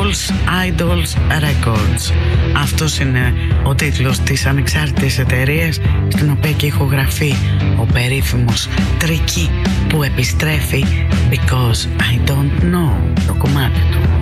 False Idols Records. Αυτός είναι ο τίτλος της ανεξάρτητης εταιρείας, στην οποία και ηχογραφεί ο περίφημος Tricky, που επιστρέφει Because I Don't Know, το κομμάτι του.